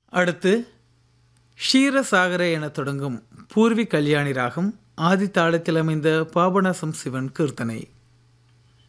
அடுத்து ஷீரசாகர என தொடங்கும் பூர்வி கல்யாணி ராகம் ஆதி தாளத்தில் அமைந்த பாபநாசம் சிவன் கீர்த்தனை.